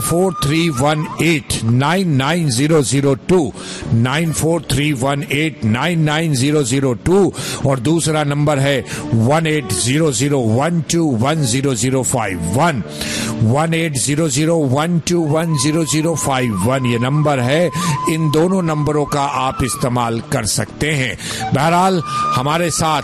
9431899002, 9431899002 और दूसरा नंबर है 1800121005, 1800121005 ये नंबर है। इन दोनों नंबरों का आप इस्तेमाल कर सकते हैं। बहरहाल हमारे साथ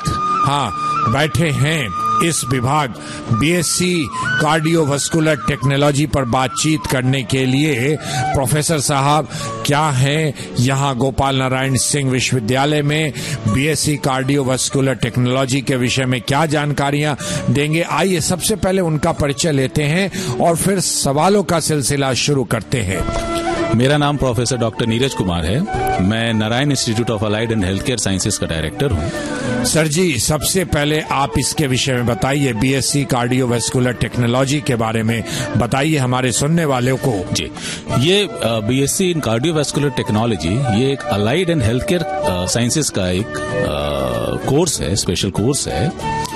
बैठे हैं इस विभाग बीएससी कार्डियोवास्कुलर टेक्नोलॉजी पर बातचीत करने के लिए प्रोफेसर साहब क्या हैं यहाँ गोपाल नारायण सिंह विश्वविद्यालय में, बीएससी कार्डियोवास्कुलर टेक्नोलॉजी के विषय में क्या जानकारियां देंगे। आइए सबसे पहले उनका परिचय लेते हैं और फिर सवालों का सिलसिला शुरू करते हैं। मेरा नाम प्रोफेसर डॉक्टर नीरज कुमार है। मैं Narayan institute of allied and health care sciences का डायरेक्टर हूँ। सर जी, सबसे पहले आप इसके विषय में बताइए, बीएससी कार्डियोवास्कुलर टेक्नोलॉजी के बारे में बताइए हमारे सुनने वालों को। जी, ये बीएससी इन कार्डियोवास्कुलर टेक्नोलॉजी ये एक allied and health care sciences का एक कोर्स है, स्पेशल कोर्स है।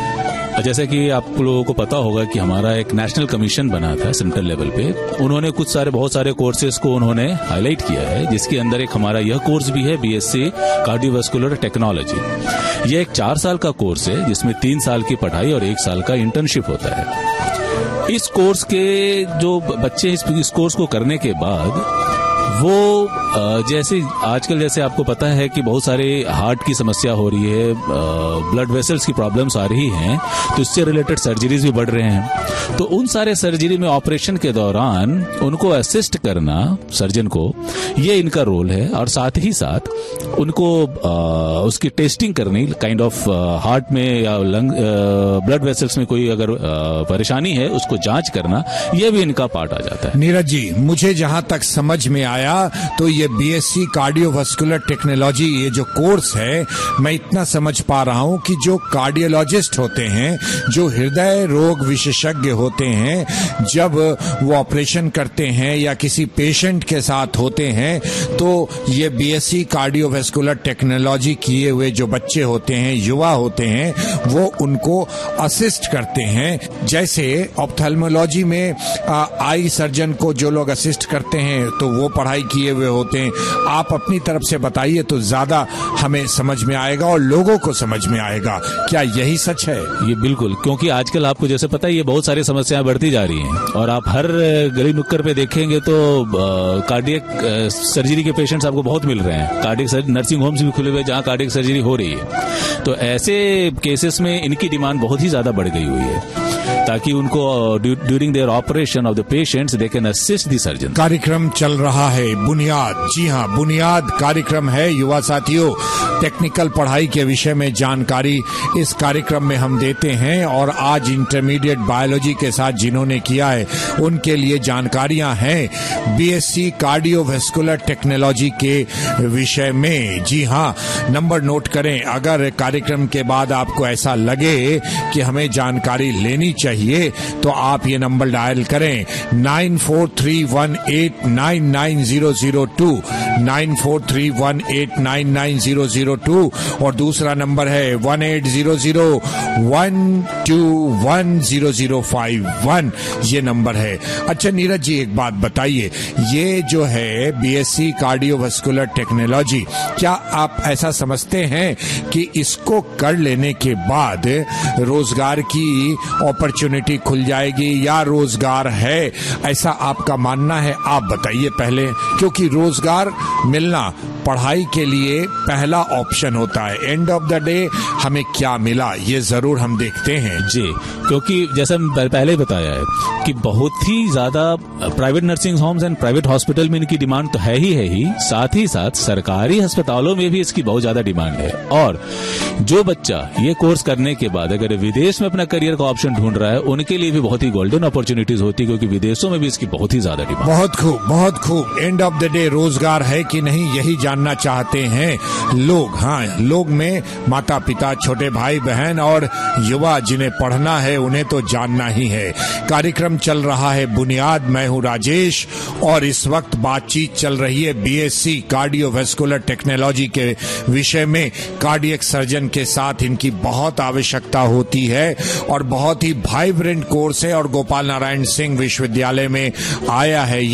जैसे कि आप लोगों को पता होगा कि हमारा एक नेशनल कमीशन बना था सेंट्रल लेवल पे, उन्होंने बहुत सारे कोर्सेज को उन्होंने हाईलाइट किया है, जिसके अंदर एक हमारा यह कोर्स भी है, बीएससी कार्डियोवास्कुलर टेक्नोलॉजी। ये एक 4 साल का कोर्स है जिसमें 3 साल की पढ़ाई और 1 साल का इंटर्नशिप होता है। इस कोर्स के जो बच्चे इस कोर्स को करने के बाद वो जैसे आजकल जैसे आपको पता है कि बहुत सारे हार्ट की समस्या हो रही है, ब्लड वेसल्स की प्रॉब्लम्स आ रही हैं, तो इससे रिलेटेड सर्जरीज भी बढ़ रहे हैं। तो उन सारे सर्जरी में ऑपरेशन के दौरान उनको असिस्ट करना सर्जन को, ये इनका रोल है। और साथ ही साथ उनको उसकी टेस्टिंग करनी, काइंड ऑफ हार्ट में या लंग ब्लड वेसल्स में कोई अगर परेशानी है उसको जांच करना, ये भी इनका पार्ट आ जाता है। नीरज जी, मुझे जहां तक समझ में आया तो ये बीएससी कार्डियोवास्कुलर टेक्नोलॉजी ये जो कोर्स है, मैं इतना समझ पा रहा हूं कि जो कार्डियोलॉजिस्ट होते हैं, जो हृदय रोग विशेषज्ञ होते हैं, जब वो ऑपरेशन करते हैं या किसी पेशेंट के साथ होते हैं, तो ये बीएससी कार्डियोवास्कुलर टेक्नोलॉजी किए हुए जो बच्चे होते हैं, युवा होते हैं, वो उनको असिस्ट करते हैं। जैसे ऑप्थेल्मोलॉजी में आई सर्जन को जो लोग असिस्ट करते हैं तो वो पढ़ाई किए हुए होते हैं। आप अपनी तरफ से बताइए तो ज्यादा हमें समझ में आएगा और लोगों को समझ में आएगा। क्या यही सच है? ये बिल्कुल, क्योंकि आजकल आपको जैसे पता है ये बहुत सारी समस्याएं बढ़ती जा रही हैं और आप हर गली नुक्कड़ पे देखेंगे तो कार्डियक सर्जरी के पेशेंट्स आपको बहुत मिल रहे हैं। कार्डियक नर्सिंग होम्स भी खुले हुए जहां कार्डियक सर्जरी हो रही है। तो ऐसे केसेस में इनकी डिमांड बहुत ही ज्यादा बढ़ गई हुई है, ताकि उनको during their operation of the patients they can assist the surgeon. कार्यक्रम चल रहा है बुनियाद, जी हाँ, बुनियाद कार्यक्रम है युवा साथियों। टेक्निकल पढ़ाई के विषय में जानकारी इस कार्यक्रम में हम देते हैं और आज इंटरमीडिएट बायोलॉजी के साथ जिन्होंने किया है उनके लिए जानकारियां हैं बीएससी कार्डियोवास्कुलर टेक्नोलॉजी के विषय में। जी हाँ, नंबर नोट करें। अगर कार्यक्रम के बाद आपको ऐसा लगे कि हमें जानकारी लेनी चाहिए तो आप ये नंबर डायल करें 9431899002, 9431899002 और दूसरा नंबर है 1800121005, ये नंबर है। अच्छा नीरज जी, एक बात बताइए, ये जो है बीएससी कार्डियोवास्कुलर टेक्नोलॉजी, क्या आप ऐसा समझते हैं कि इसको कर लेने के बाद रोजगार की अपॉर्चुनिटी खुल जाएगी या रोजगार है, ऐसा आपका मानना है? आप बताइए पहले, क्योंकि रोजगार मिलना पढ़ाई के लिए पहला ऑप्शन होता है। एंड ऑफ द डे हमें क्या मिला ये जरूर हम देखते हैं। जी, क्योंकि जैसा पहले ही बताया है कि बहुत ही ज्यादा private nursing homes and private hospital में इनकी डिमांड तो है ही, साथ ही साथ सरकारी अस्पतालों में भी इसकी बहुत ज्यादा डिमांड है। और जो बच्चा ये कोर्स करने के बाद अगर विदेश में अपना करियर का ऑप्शन ढूंढ रहा है, उनके लिए भी बहुत ही गोल्डन अपॉर्चुनिटीज होती है, क्योंकि विदेशों में भी इसकी बहुत ही ज्यादा डिमांड। बहुत खूब, बहुत खूब। एंड ऑफ द डे रोजगार है कि नहीं, यही जानना चाहते हैं लोग। हाँ, लोग में माता पिता, छोटे भाई बहन और युवा जिन्हें पढ़ना है उन्हें तो जानना ही है। कार्यक्रम चल रहा है बुनियाद, मैं हूं राजेश और इस वक्त बातचीत चल रही है बीएससी कार्डियोवास्कुलर टेक्नोलॉजी के विषय में। कार्डियक सर्जन के साथ इनकी बहुत आवश्यकता होती है और बहुत ही वाइब्रेंट कोर्स है और गोपाल नारायण सिंह विश्वविद्यालय में आया है।